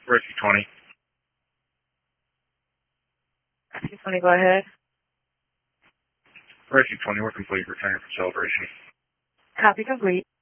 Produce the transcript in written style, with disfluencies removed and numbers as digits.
Rescue 20. Rescue 20, go ahead. Rescue 20, we're complete. Returning from celebration. Copy complete.